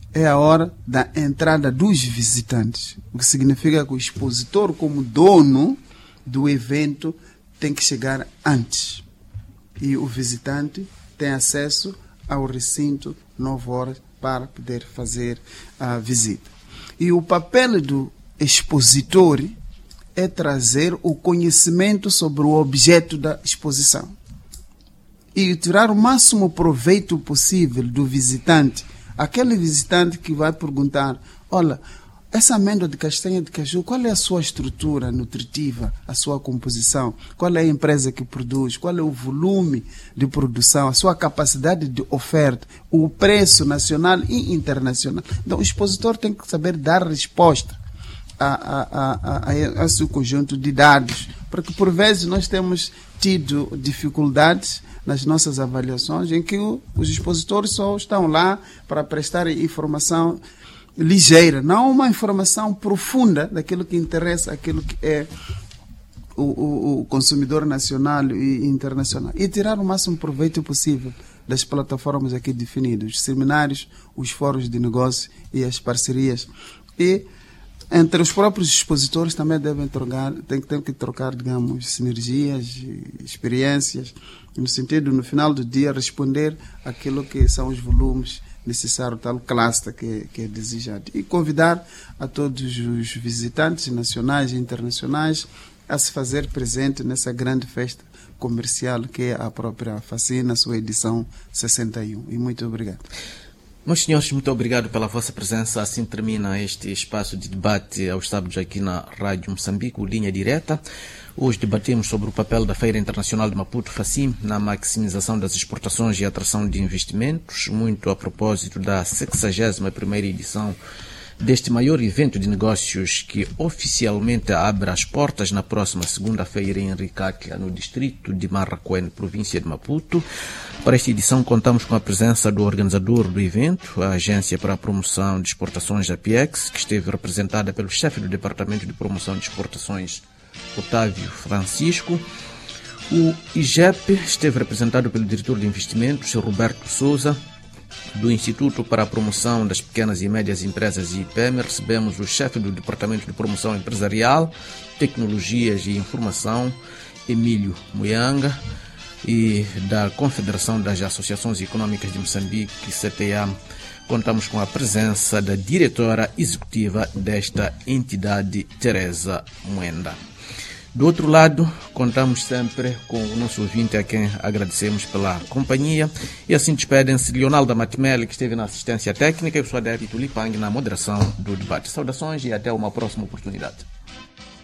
é a hora da entrada dos visitantes, o que significa que o expositor, como dono do evento, tem que chegar antes. E o visitante tem acesso ao recinto 9 horas para poder fazer a visita. E o papel do expositor é trazer o conhecimento sobre o objeto da exposição e tirar o máximo proveito possível do visitante. Aquele visitante que vai perguntar: olha, essa amêndoa de castanha de caju, qual é a sua estrutura nutritiva, a sua composição? Qual é a empresa que produz? Qual é o volume de produção, a sua capacidade de oferta, o preço nacional e internacional? Então, o expositor tem que saber dar resposta a esse conjunto de dados, porque por vezes nós temos tido dificuldades nas nossas avaliações em que os expositores só estão lá para prestar informação ligeira, não uma informação profunda daquilo que interessa, aquilo que é o consumidor nacional e internacional, e tirar o máximo proveito possível das plataformas aqui definidas, os seminários, os fóruns de negócio e as parcerias. E entre os próprios expositores também tem que trocar, digamos, sinergias, experiências, no sentido, no final do dia, responder aquilo que são os volumes necessários, tal cluster que é desejado. E convidar a todos os visitantes nacionais e internacionais a se fazer presente nessa grande festa comercial que é a própria FACIN, sua edição 61. E muito obrigado. Meus senhores, muito obrigado pela vossa presença. Assim termina este espaço de debate aos sábados aqui na Rádio Moçambique, Linha Direta. Hoje debatemos sobre o papel da Feira Internacional de Maputo, FACIM, na maximização das exportações e atração de investimentos, muito a propósito da 61ª edição deste maior evento de negócios que oficialmente abre as portas na próxima segunda-feira em Ricatla, no distrito de Marraquém, província de Maputo. Para esta edição contamos com a presença do organizador do evento, a Agência para a Promoção de Exportações, APEX, que esteve representada pelo chefe do Departamento de Promoção de Exportações, Otávio Francisco. O IGEP esteve representado pelo diretor de investimentos, Roberto Souza. Do Instituto para a Promoção das Pequenas e Médias Empresas, IPEM, recebemos o chefe do Departamento de Promoção Empresarial, Tecnologias e Informação, Emílio Muyanga, e da Confederação das Associações Econômicas de Moçambique, CTA, contamos com a presença da diretora executiva desta entidade, Teresa Mwenda. Do outro lado, contamos sempre com o nosso ouvinte, a quem agradecemos pela companhia. E assim despedem-se Leonardo Matimele, que esteve na assistência técnica, e o Suadério Tulipang na moderação do debate. Saudações e até uma próxima oportunidade.